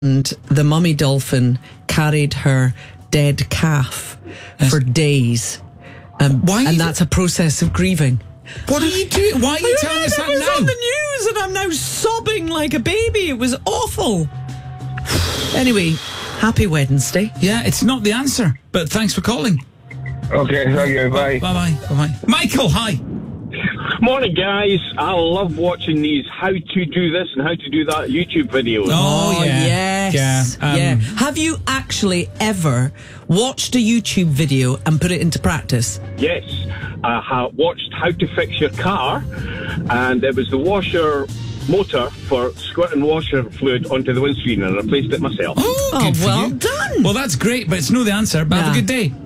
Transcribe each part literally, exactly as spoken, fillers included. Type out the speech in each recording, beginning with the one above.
And the mummy dolphin carried her dead calf yes. for days. Um, Why? And that's a process of grieving. What are you doing? Why are you telling us that now? It was on the news and I'm now sobbing like a baby. It was awful. Anyway, happy Wednesday. Yeah, it's not the answer, but thanks for calling. Okay, thank you. Bye. Bye-bye. Bye-bye. Michael, hi. Morning, guys. I love watching these how to do this and how to do that YouTube videos. Oh, oh yeah. yes. Yeah. Um, yeah. Have you actually ever watched a YouTube video and put it into practice? Yes. I have watched how to fix your car, and it was the washer motor for squirting washer fluid onto the windscreen, and I replaced it myself. Oh, oh good for well you. done. Well, that's great, but it's no the answer. But yeah. Have a good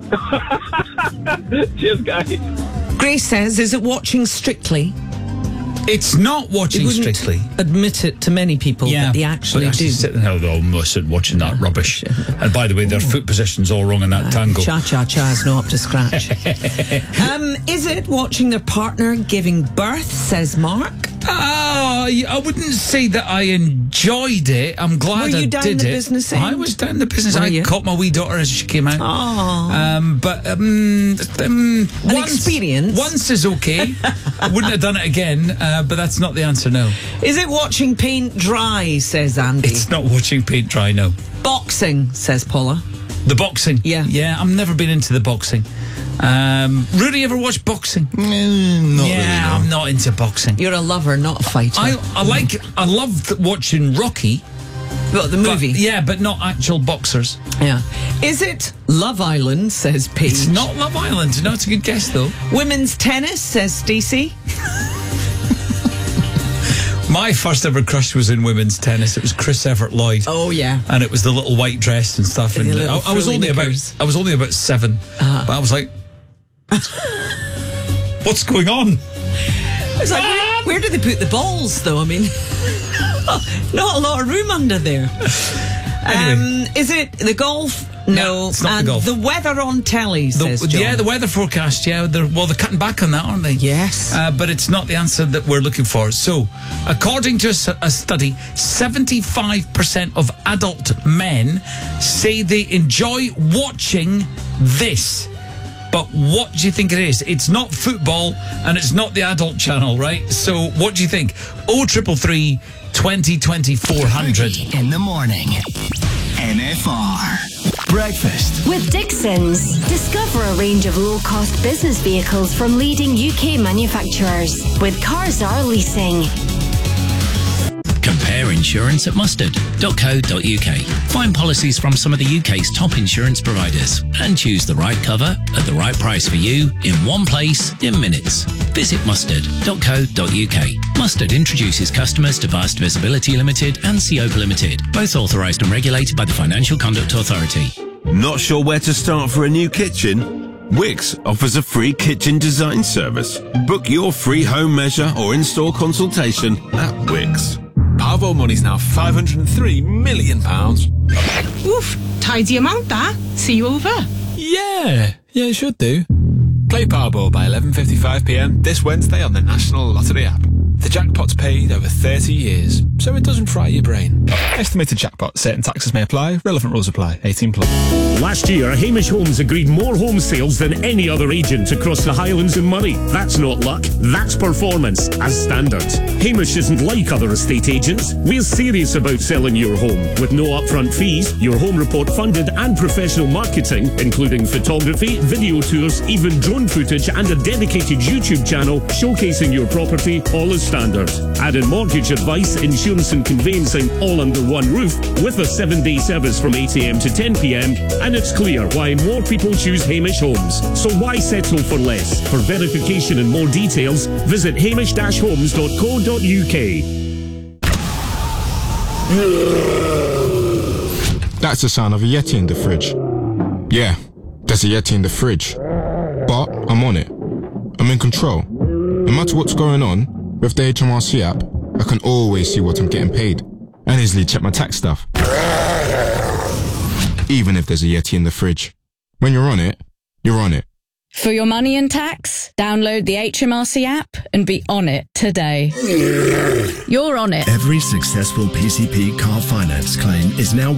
day. Cheers, guys. Grace says, is it watching Strictly? It's not watching Strictly. Admit it to many people, yeah, but they actually but do. Sitting there, they're almost watching that rubbish. And by the way, their foot position's all wrong in that uh, tango. Cha cha cha is not up to scratch. um, is it watching their partner giving birth? Says Mark. Oh, I wouldn't say that I enjoyed it. I'm glad Were you I down did the it. business end? I was down the business. Were I you? caught my wee daughter as she came out. Oh. Um, but um, um, an once, experience. Once is okay. I wouldn't have done it again, uh, but that's not the answer. No. Is it watching paint dry? Says Andy. It's not watching paint dry. No. Boxing, says Paula. The boxing. Yeah. Yeah. I've never been into the boxing. Um, Rudy, ever watch boxing? Mm, not yeah, really, no. I'm not into boxing. You're a lover, not a fighter. I, I like, I love watching Rocky. What, the movie? But, yeah, but not actual boxers. Yeah. Is it Love Island, says Paige? It's not Love Island. No, it's a good guess, though. Women's tennis, says Stacey. My first ever crush was in women's tennis. It was Chris Evert Lloyd. Oh yeah, and it was the little white dress and stuff. And, and I, I was only knickers. about I was only about seven, uh-huh. but I was like, "What's going on?" It's like, where, where do they put the balls, though? I mean, not a lot of room under there. Anyway. Um, is it the golf? No, no it's not and the golf. The weather on telly, says the, John. Yeah, the weather forecast, yeah. They're, well, they're cutting back on that, aren't they? Yes. Uh, but it's not the answer that we're looking for. So, according to a, a study, seventy-five percent of adult men say they enjoy watching this. But what do you think it is? It's not football, and it's not the adult channel, right? So, what do you think? oh triple three, twenty, twenty, four hundred. In the morning. N F R. Breakfast with Dixon's. Discover a range of low-cost business vehicles from leading U K manufacturers with Carzar Leasing. Compare insurance at mustard dot co dot uk. Find policies from some of the U K's top insurance providers and choose the right cover at the right price for you in one place in minutes. Visit mustard dot co dot uk. Mustard introduces customers to Vast Visibility Limited and Seopa Limited, both authorised and regulated by the Financial Conduct Authority. Not sure where to start for a new kitchen? Wix offers a free kitchen design service. Book your free home measure or in-store consultation at Wix. Powerball money's now five hundred and three million pounds. Oof, tidy amount that. See you over. Yeah, yeah, it should do. Play Powerball by eleven fifty-five p m this Wednesday on the National Lottery app. The jackpot's paid over thirty years, so it doesn't fry your brain. Estimated jackpot. Certain taxes may apply. Relevant rules apply. eighteen plus. Last year, Hamish Homes agreed more home sales than any other agent across the Highlands and Moray. That's not luck. That's performance as standard. Hamish isn't like other estate agents. We're serious about selling your home. With no upfront fees, your home report funded and professional marketing, including photography, video tours, even drone footage and a dedicated YouTube channel showcasing your property, all as standard. Add in mortgage advice, insurance and conveyancing all under one roof with a seven-day service from eight a m to ten p m and it's clear why more people choose Hamish Homes. So why settle for less? For verification and more details, visit hamish dash homes dot co dot uk. That's the sound of a Yeti in the fridge. Yeah, there's a Yeti in the fridge. But I'm on it. I'm in control. No matter what's going on, with the H M R C app, I can always see what I'm getting paid and easily check my tax stuff. Even if there's a Yeti in the fridge. When you're on it, you're on it. For your money and tax, download the H M R C app and be on it today. You're on it. Every successful P C P car finance claim is now